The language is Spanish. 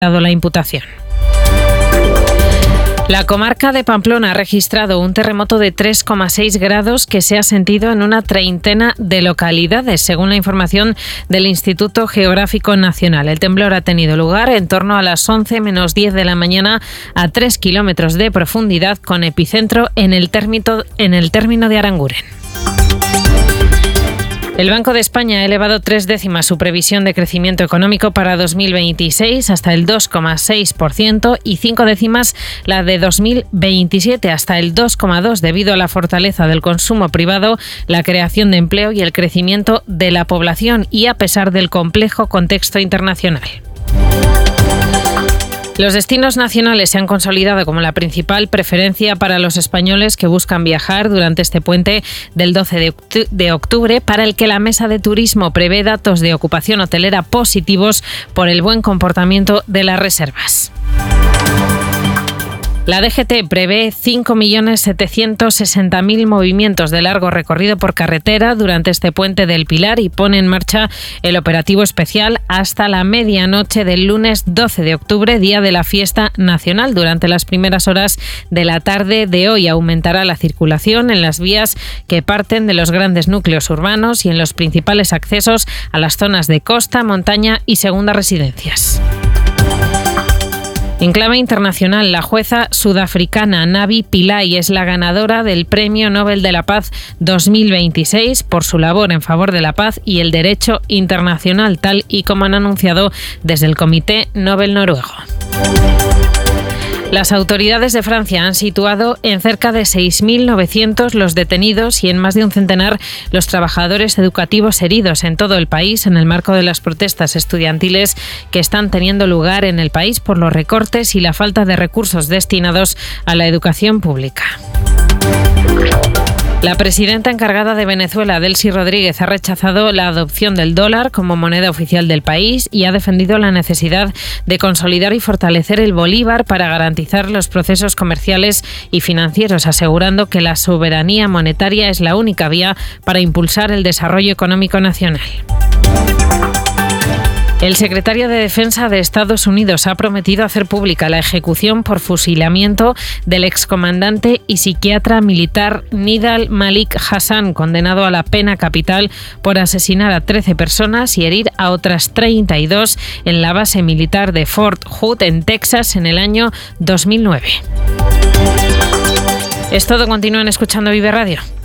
dado la imputación. La comarca de Pamplona ha registrado un terremoto de 3,6 grados que se ha sentido en una treintena de localidades, según la información del Instituto Geográfico Nacional. El temblor ha tenido lugar en torno a las 11 menos 10 de la mañana a 3 kilómetros de profundidad, con epicentro en el término de Aranguren. El Banco de España ha elevado 3 décimas su previsión de crecimiento económico para 2026 hasta el 2,6% y 5 décimas la de 2027 hasta el 2,2% debido a la fortaleza del consumo privado, la creación de empleo y el crecimiento de la población, y a pesar del complejo contexto internacional. Los destinos nacionales se han consolidado como la principal preferencia para los españoles que buscan viajar durante este puente del 12 de octubre, para el que la Mesa de Turismo prevé datos de ocupación hotelera positivos por el buen comportamiento de las reservas. La DGT prevé 5.760.000 movimientos de largo recorrido por carretera durante este puente del Pilar y pone en marcha el operativo especial hasta la medianoche del lunes 12 de octubre, día de la fiesta nacional. Durante las primeras horas de la tarde de hoy aumentará la circulación en las vías que parten de los grandes núcleos urbanos y en los principales accesos a las zonas de costa, montaña y segundas residencias. En clave internacional, la jueza sudafricana Navi Pillay es la ganadora del Premio Nobel de la Paz 2026 por su labor en favor de la paz y el derecho internacional, tal y como han anunciado desde el Comité Nobel noruego. Las autoridades de Francia han situado en cerca de 6.900 los detenidos y en más de un centenar los trabajadores educativos heridos en todo el país en el marco de las protestas estudiantiles que están teniendo lugar en el país por los recortes y la falta de recursos destinados a la educación pública. La presidenta encargada de Venezuela, Delcy Rodríguez, ha rechazado la adopción del dólar como moneda oficial del país y ha defendido la necesidad de consolidar y fortalecer el bolívar para garantizar los procesos comerciales y financieros, asegurando que la soberanía monetaria es la única vía para impulsar el desarrollo económico nacional. El secretario de Defensa de Estados Unidos ha prometido hacer pública la ejecución por fusilamiento del excomandante y psiquiatra militar Nidal Malik Hassan, condenado a la pena capital por asesinar a 13 personas y herir a otras 32 en la base militar de Fort Hood, en Texas, en el año 2009. Es todo. Continúen escuchando Vive Radio.